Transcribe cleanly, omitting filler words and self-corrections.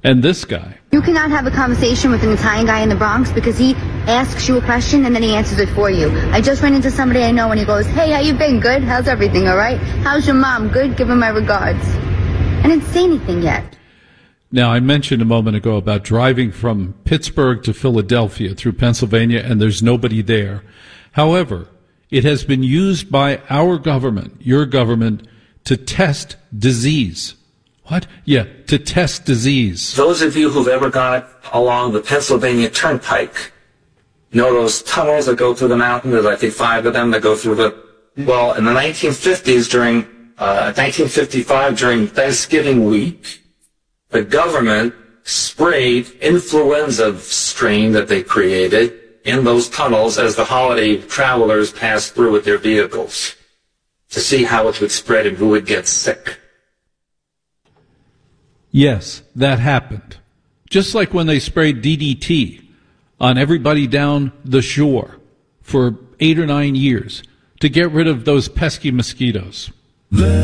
And this guy. You cannot have a conversation with an Italian guy in the Bronx because he asks you a question and then he answers it for you. I just ran into somebody I know and he goes, hey, how you been? Good? How's everything? All right? How's your mom? Good? Give her my regards. I didn't say anything yet. Now, I mentioned a moment ago about driving from Pittsburgh to Philadelphia through Pennsylvania and there's nobody there. However, it has been used by our government, your government, to test disease. What? Yeah, to test disease. Those of you who've ever gone along the Pennsylvania Turnpike know those tunnels that go through the mountain. There's, I think, 5 of them that go through the... Well, in the 1950s, during 1955, during Thanksgiving week, the government sprayed influenza strain that they created in those tunnels as the holiday travelers passed through with their vehicles to see how it would spread and who would get sick. Yes, that happened. Just like when they sprayed DDT on everybody down the shore for 8 or 9 years to get rid of those pesky mosquitoes.